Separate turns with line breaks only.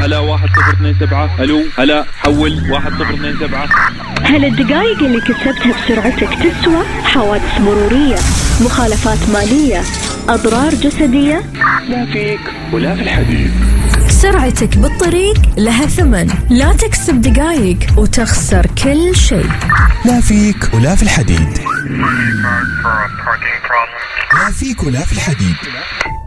هلا 1027. الو هلا حول 1027.
هل الدقائق اللي كسبتها بسرعتك تسوى؟ حوادث مرورية، مخالفات مالية، أضرار جسدية؟
لا فيك ولا في الحديد.
سرعتك بالطريق لها ثمن، لا تكسب دقائق وتخسر كل شيء.
لا فيك ولا في الحديد. لا فيك ولا في الحديد.